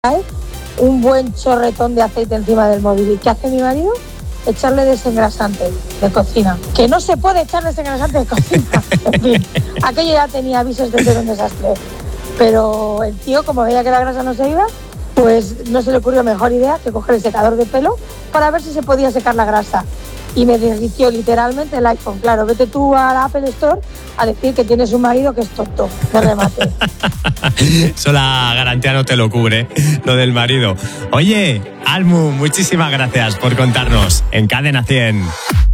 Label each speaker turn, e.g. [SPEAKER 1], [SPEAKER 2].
[SPEAKER 1] un buen chorretón de aceite encima del móvil. ¿Y qué hace mi marido? Echarle desengrasante de cocina. Que no se puede echar desengrasante de cocina. En fin, aquello ya tenía avisos de ser un desastre. Pero el tío, como veía que la grasa no se iba, pues no se le ocurrió mejor idea que coger el secador de pelo para ver si se podía secar la grasa. Y me desvició literalmente el iPhone. Claro, vete tú a la Apple Store a decir que tienes un marido que es tonto, de remate.
[SPEAKER 2] Eso la garantía no te lo cubre, lo del marido. Oye, Almu, muchísimas gracias por contarnos en Cadena 100.